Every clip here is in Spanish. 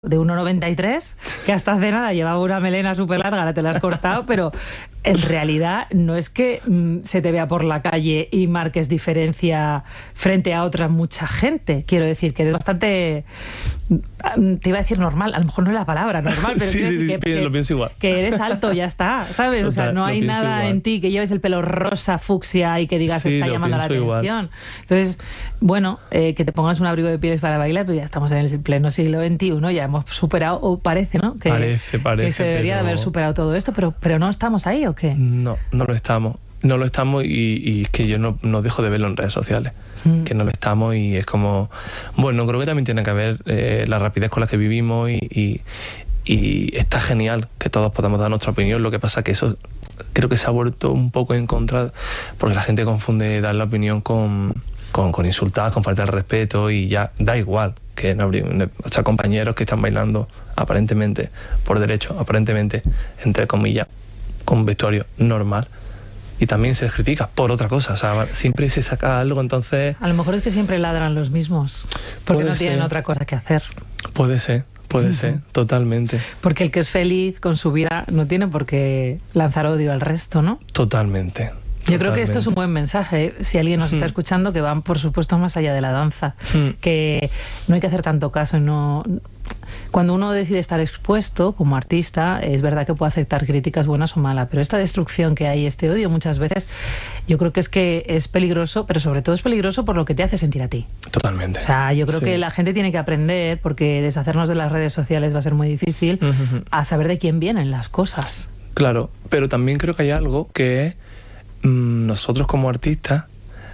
de 1,93, que hasta hace nada llevaba una melena súper larga, ahora te la has cortado, pero en realidad no es que se te vea por la calle y marques diferencia frente a otra mucha gente. Quiero decir que eres bastante, te iba a decir normal, a lo mejor no es la palabra normal, pero sí, lo pienso igual. Que eres alto, ya está, ¿sabes? Total, o sea, no hay nada igual en ti que lleves el pelo rosa, fucsia y que digas está llamando la atención. Igual. Entonces, bueno, que te pongas un abrigo de pieles para bailar, pero ya estamos en el pleno siglo XXI, ya hemos superado, o parece, ¿no? Que, parece. Que se debería de haber superado todo esto, pero no estamos ahí, ¿o qué? No lo estamos. No lo estamos y es que yo no dejo de verlo en redes sociales, que no lo estamos y es como... Bueno, creo que también tiene que ver la rapidez con la que vivimos y está genial que todos podamos dar nuestra opinión. Lo que pasa que eso creo que se ha vuelto un poco en contra porque la gente confunde dar la opinión con insultar, con falta de respeto y ya da igual que compañeros que están bailando aparentemente, por derecho, aparentemente, entre comillas, con vestuario normal. Y también se les critica por otra cosa, o sea, siempre se saca algo, entonces... A lo mejor es que siempre ladran los mismos, porque no tienen otra cosa que hacer. Puede ser, totalmente. Porque el que es feliz con su vida no tiene por qué lanzar odio al resto, ¿no? Totalmente. Yo creo que esto es un buen mensaje, si alguien nos está escuchando, que van, por supuesto, más allá de la danza, que no hay que hacer tanto caso, Cuando uno decide estar expuesto como artista, es verdad que puede aceptar críticas buenas o malas, pero esta destrucción que hay, este odio muchas veces, yo creo que es peligroso, pero sobre todo es peligroso por lo que te hace sentir a ti. Totalmente. O sea, yo creo que la gente tiene que aprender, porque deshacernos de las redes sociales va a ser muy difícil, a saber de quién vienen las cosas. Claro, pero también creo que hay algo que es nosotros como artistas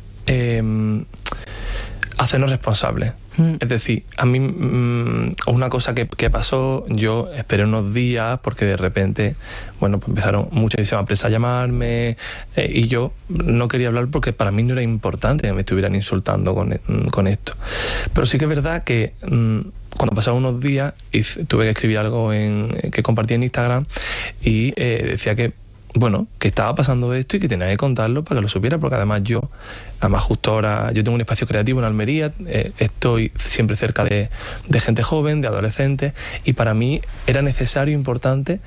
hacernos responsables. Es decir, a mí una cosa que pasó, yo esperé unos días porque de repente, bueno, pues empezaron muchísimas empresas a llamarme y yo no quería hablar porque para mí no era importante que me estuvieran insultando con esto. Pero sí que es verdad que cuando pasaron unos días tuve que escribir algo que compartí en Instagram y decía que estaba pasando esto y que tenía que contarlo para que lo supiera, porque además justo ahora yo tengo un espacio creativo en Almería, estoy siempre cerca de gente joven, de adolescentes, y para mí era necesario, importante,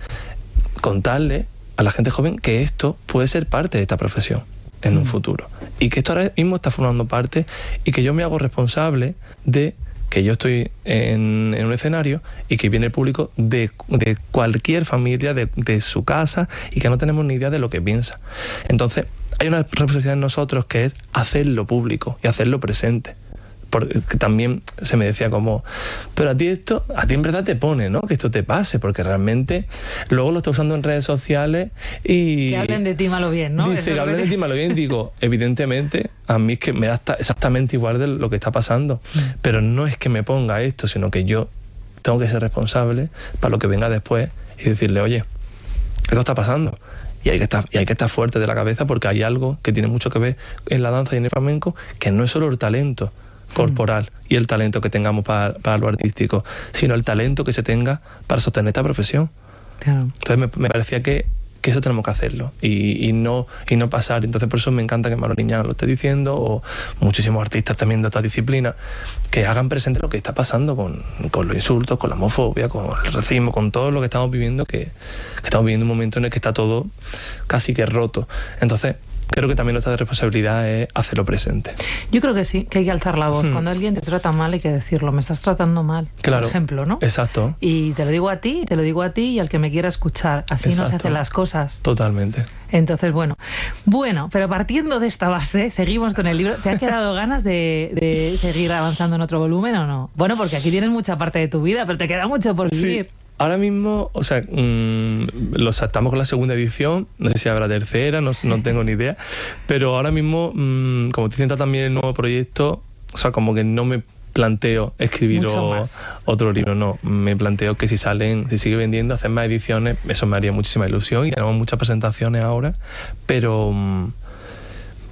contarle a la gente joven que esto puede ser parte de esta profesión en un futuro, y que esto ahora mismo está formando parte y que yo me hago responsable de que yo estoy en un escenario y que viene el público de cualquier familia, de su casa, y que no tenemos ni idea de lo que piensa. Entonces, hay una responsabilidad en nosotros que es hacerlo público y hacerlo presente. Porque también se me decía como, pero a ti en verdad te pone, ¿no? Que esto te pase, porque realmente luego lo estás usando en redes sociales y... Que hablen de ti mal o bien, ¿no? Dice que hablen de ti mal o bien, digo, evidentemente, a mí es que me da exactamente igual de lo que está pasando, pero no es que me ponga esto, sino que yo tengo que ser responsable para lo que venga después y decirle, oye, esto está pasando. Y hay que estar fuerte de la cabeza, porque hay algo que tiene mucho que ver en la danza y en el flamenco, que no es solo el talento corporal y el talento que tengamos para lo artístico, sino el talento que se tenga para sostener esta profesión. Claro. Entonces me parecía que eso tenemos que hacerlo y no pasar. Entonces por eso me encanta que Manolo Liñán lo esté diciendo, o muchísimos artistas también de otra disciplina, que hagan presente lo que está pasando con los insultos, con la homofobia, con el racismo, con todo lo que estamos viviendo, que estamos viviendo un momento en el que está todo casi que roto. Entonces creo que también nuestra responsabilidad es hacerlo presente. Yo creo que sí, que hay que alzar la voz. Cuando alguien te trata mal hay que decirlo, me estás tratando mal, claro, por ejemplo, ¿no? Exacto. Y te lo digo a ti y al que me quiera escuchar. Así no se hacen las cosas. Totalmente. Entonces, bueno, pero partiendo de esta base, seguimos con el libro. ¿Te ha quedado ganas de seguir avanzando en otro volumen o no? Bueno, porque aquí tienes mucha parte de tu vida, pero te queda mucho por vivir. Sí. Ahora mismo, o sea, estamos con la segunda edición, no sé si habrá tercera, no tengo ni idea, pero ahora mismo, como te sienta también el nuevo proyecto, o sea, como que no me planteo escribir otro libro, no, me planteo que si sigue vendiendo, hacer más ediciones, eso me haría muchísima ilusión, y tenemos muchas presentaciones ahora, pero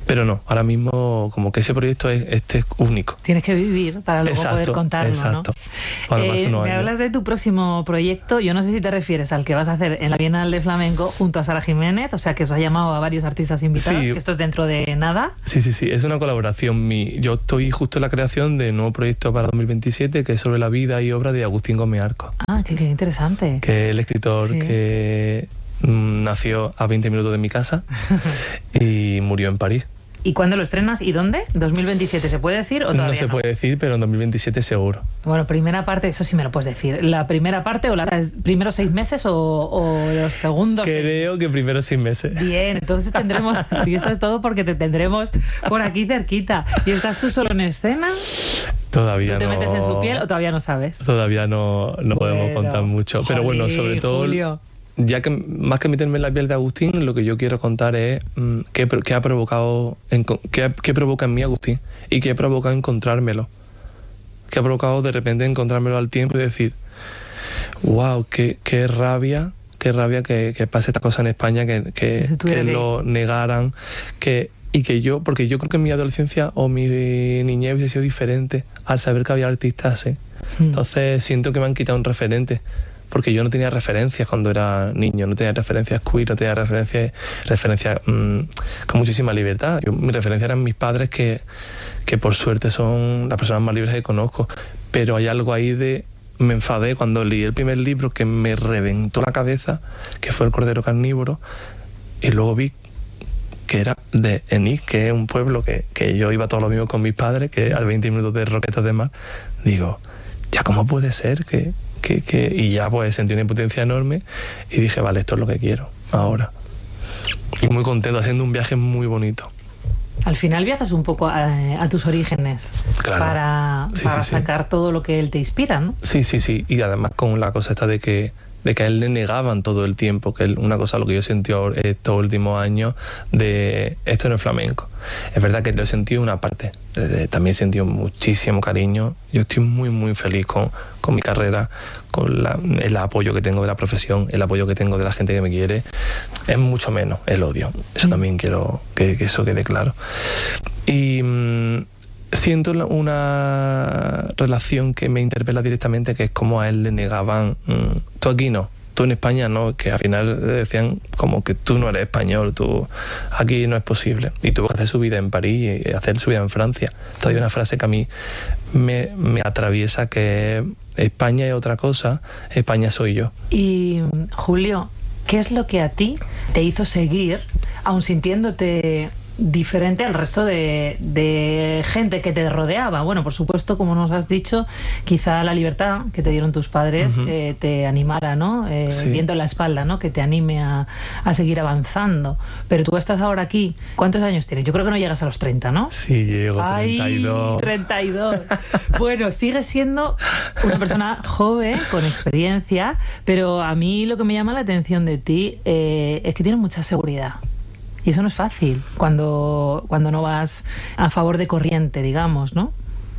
Pero no, ahora mismo como que ese proyecto es único. Tienes que vivir para luego poder contarlo, exacto. ¿no? Me hablas de tu próximo proyecto. Yo no sé si te refieres al que vas a hacer en la Bienal de Flamenco junto a Sara Jiménez, o sea, que os ha llamado a varios artistas invitados, que esto es dentro de nada. Sí, es una colaboración. Yo estoy justo en la creación de un nuevo proyecto para 2027, que es sobre la vida y obra de Agustín Gómez Arco. Ah, qué interesante. Que es el escritor que nació a 20 minutos de mi casa y murió en París. ¿Y cuándo lo estrenas y dónde? ¿2027 se puede decir o todavía no? No se puede decir, pero en 2027 seguro. Bueno, primera parte, eso sí me lo puedes decir. ¿La primera parte o los primeros 6 meses o los segundos? Creo que primeros 6 meses. Bien, entonces tendremos, y esto es todo porque te tendremos por aquí cerquita. ¿Y estás tú solo en escena? Todavía no. ¿Tú te metes en su piel o todavía no sabes? Todavía no podemos contar mucho. Pero bueno, sobre todo... Julio. Ya que más que meterme en la piel de Agustín, lo que yo quiero contar es qué ha provocado, qué provoca en mí Agustín y qué provoca encontrármelo. Qué ha provocado de repente encontrármelo al tiempo y decir, wow, qué rabia que pase esta cosa en España, que lo negaran, porque yo creo que en mi adolescencia o mi niñez hubiese sido diferente al saber que había artistas así. Entonces siento que me han quitado un referente. Porque yo no tenía referencias cuando era niño, no tenía referencias queer, no tenía referencias con muchísima libertad. Mi referencia eran mis padres que por suerte son las personas más libres que conozco. Pero hay algo ahí me enfadé cuando leí el primer libro que me reventó la cabeza, que fue El Cordero Carnívoro, y luego vi que era de Enix, que es un pueblo que yo iba todos los mismos con mis padres, que a 20 minutos de Roquetas de Mar. Digo, ya, ¿cómo puede ser que y ya pues sentí una impotencia enorme y dije, vale, esto es lo que quiero ahora. Y muy contento, haciendo un viaje muy bonito. Al final viajas un poco a tus orígenes, claro, para sacar todo lo que él te inspira, ¿no? Sí. Y además con la cosa esta de que a él le negaban todo el tiempo, que una cosa lo que yo sentí estos últimos años de esto no es flamenco. Es verdad que lo he sentido una parte, también he sentido muchísimo cariño. Yo estoy muy muy feliz con mi carrera, con el apoyo que tengo de la profesión, el apoyo que tengo de la gente que me quiere. Es mucho menos el odio, eso también quiero que eso quede claro. Y siento una relación que me interpela directamente, que es como a él le negaban, tú aquí no, tú en España no, que al final le decían como que tú no eres español, tú aquí no es posible, y tuvo que hacer su vida en París y hacer su vida en Francia. Entonces hay una frase que a mí me atraviesa, que España es otra cosa, España soy yo. Y Julio, ¿qué es lo que a ti te hizo seguir, aun sintiéndote diferente al resto de gente que te rodeaba? Bueno, por supuesto, como nos has dicho, quizá la libertad que te dieron tus padres te animara, ¿no? Viendo la espalda, ¿no? Que te anime a seguir avanzando. Pero tú estás ahora aquí. ¿Cuántos años tienes? Yo creo que no llegas a los 30, ¿no? Sí, llego a 32. ¡Ay, 32! Bueno, sigues siendo una persona joven, con experiencia, pero a mí lo que me llama la atención de ti es que tienes mucha seguridad. Y eso no es fácil cuando no vas a favor de corriente, digamos, ¿no?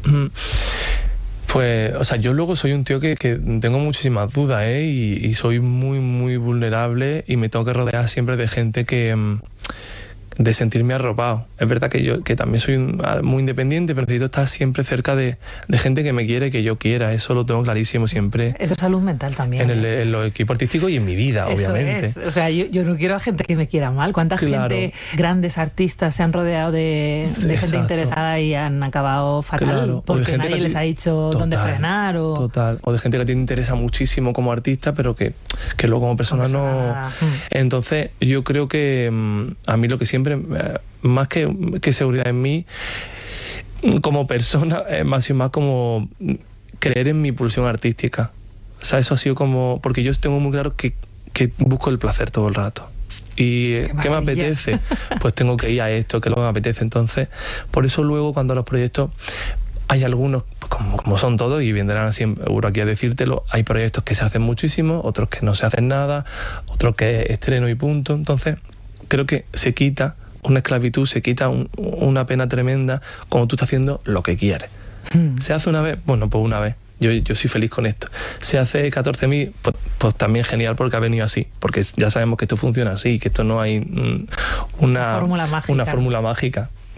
Pues, o sea, yo luego soy un tío que tengo muchísimas dudas, y soy muy, muy vulnerable, y me tengo que rodear siempre de gente de sentirme arropado. Es verdad que yo también soy muy independiente, pero necesito estar siempre cerca de gente que me quiere, que yo quiera. Eso lo tengo clarísimo siempre. Eso es salud mental también. En los equipos artísticos y en mi vida, eso obviamente. Es. O sea, yo no quiero a gente que me quiera mal. ¿Cuánta gente, grandes artistas, se han rodeado de gente interesada y han acabado fatal? Claro. Porque nadie les ha dicho dónde frenar. Total. O de gente que te interesa muchísimo como artista, pero que luego como persona no... Entonces, yo creo que a mí lo que siempre, más que seguridad en mí como persona, es más y más como creer en mi pulsión artística. O sea, eso ha sido como... Porque yo tengo muy claro que busco el placer todo el rato. Y ¿qué me apetece? Pues tengo que ir a esto, que es lo que me apetece. Entonces, por eso luego cuando los proyectos... Hay algunos, como son todos, y vendrán seguro aquí a decírtelo, hay proyectos que se hacen muchísimo, otros que no se hacen nada, otros que estreno y punto. Entonces, creo que se quita una esclavitud, se quita una pena tremenda cuando tú estás haciendo lo que quieres. ¿Se hace una vez? Bueno, pues una vez. Yo soy feliz con esto. Se hace 14.000, pues también genial, porque ha venido así. Porque ya sabemos que esto funciona así, que esto no hay una fórmula mágica.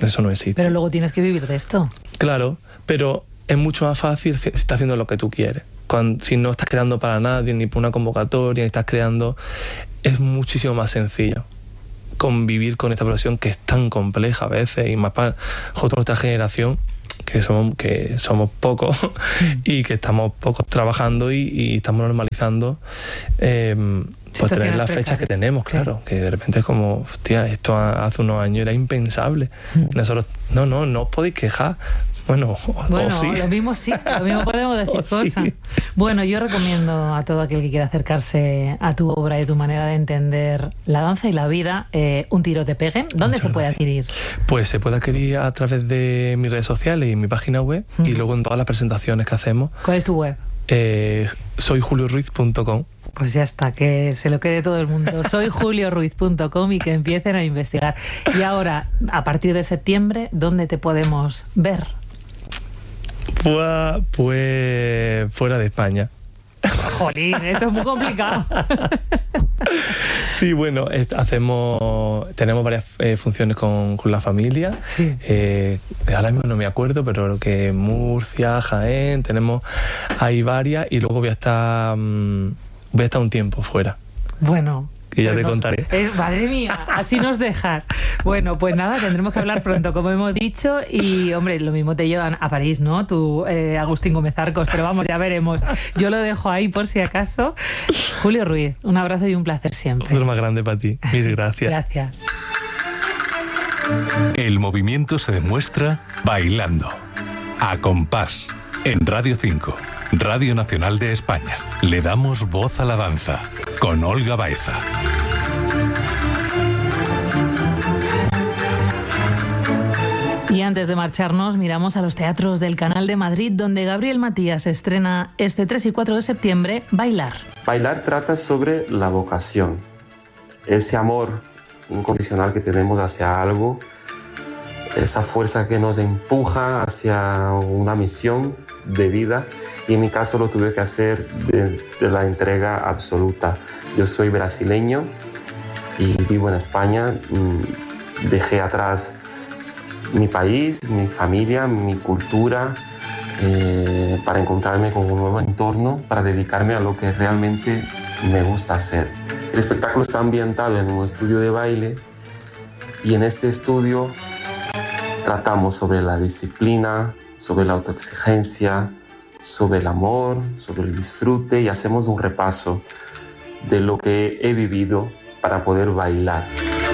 Eso no existe. Pero luego tienes que vivir de esto. Claro, pero es mucho más fácil si estás haciendo lo que tú quieres. Si no estás creando para nadie, ni por una convocatoria, ni estás creando, es muchísimo más sencillo convivir con esta profesión que es tan compleja a veces, y más para justo nuestra generación, que somos pocos y que estamos pocos trabajando y estamos normalizando pues tener las fechas que tenemos, claro, sí. Que de repente es como, hostia, esto hace unos años era impensable. Nosotros, no os podéis quejar. Bueno, sí. Lo mismo podemos decir cosas. Sí. Bueno, yo recomiendo a todo aquel que quiera acercarse a tu obra y tu manera de entender la danza y la vida, Un tiro te peguen. ¿Dónde se puede adquirir? Pues se puede adquirir a través de mis redes sociales y mi página web, y luego en todas las presentaciones que hacemos. ¿Cuál es tu web? Soyjulioruiz.com. Pues ya está, que se lo quede todo el mundo. Soyjulioruiz.com y que empiecen a investigar. Y ahora, a partir de septiembre, ¿dónde te podemos ver? Pues fuera de España. Jolín, esto es muy complicado. Sí, bueno, tenemos varias funciones con la familia. Sí. Ahora mismo no me acuerdo, pero lo que Murcia, Jaén, hay varias, y luego voy a estar un tiempo fuera. Bueno. Que ya te contaré. Madre mía, así nos dejas. Bueno, pues nada, tendremos que hablar pronto, como hemos dicho. Y, hombre, lo mismo te llevan a París, ¿no? Tú, Agustín Gómez Arcos, pero vamos, ya veremos. Yo lo dejo ahí por si acaso. Julio Ruiz, un abrazo y un placer siempre. Otro más grande para ti. Mil gracias. Gracias. El movimiento se demuestra bailando. A compás. En Radio 5, Radio Nacional de España. Le damos voz a la danza. Con Olga Baeza. Y antes de marcharnos, miramos a los teatros del Canal de Madrid, donde Gabriel Matías estrena este 3 y 4 de septiembre Bailar. Bailar trata sobre la vocación, ese amor incondicional que tenemos hacia algo, esa fuerza que nos empuja hacia una misión de vida, y en mi caso lo tuve que hacer desde la entrega absoluta. Yo soy brasileño y vivo en España. Dejé atrás mi país, mi familia, mi cultura, para encontrarme con un nuevo entorno, para dedicarme a lo que realmente me gusta hacer. El espectáculo está ambientado en un estudio de baile, y en este estudio tratamos sobre la disciplina, sobre la autoexigencia, sobre el amor, sobre el disfrute, y hacemos un repaso de lo que he vivido para poder bailar.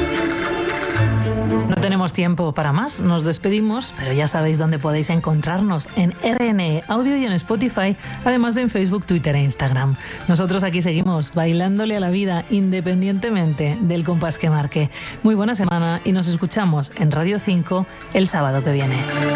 No tenemos tiempo para más, nos despedimos, pero ya sabéis dónde podéis encontrarnos: en RNE Audio y en Spotify, además de en Facebook, Twitter e Instagram. Nosotros aquí seguimos bailándole a la vida, independientemente del compás que marque. Muy buena semana y nos escuchamos en Radio 5 el sábado que viene.